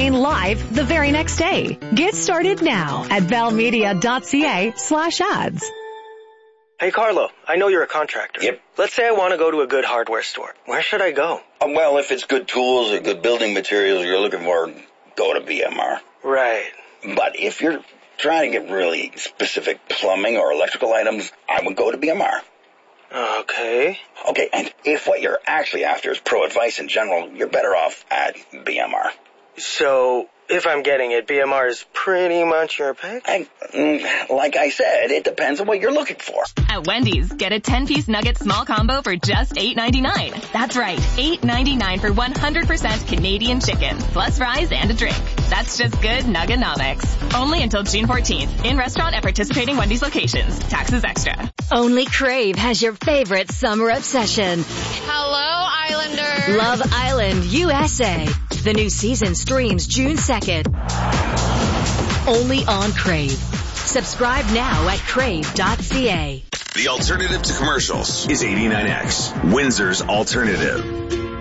machine live the very next day. Get started now at valmedia.ca/ads. Hey, Carlo, I know you're a contractor. Yep. Let's say I want to go to a good hardware store. Where should I go? Well, if it's good tools or good building materials you're looking for, go to BMR. Right. But if you're trying to get really specific plumbing or electrical items, I would go to BMR. Okay. Okay, and if what you're actually after is pro advice in general, you're better off at BMR. So, if I'm getting it, BMR is pretty much your pick? Like I said, it depends on what you're looking for. At Wendy's, get a 10-piece nugget small combo for just $8.99. That's right, $8.99 for 100% Canadian chicken, plus fries and a drink. That's just good Nugganomics. Only until June 14th. In restaurant at participating Wendy's locations. Taxes extra. Only Crave has your favorite summer obsession. Hello, Islander. Love Island USA. The new season streams June 2nd. Only on Crave. Subscribe now at crave.ca. The alternative to commercials is 89X, Windsor's alternative.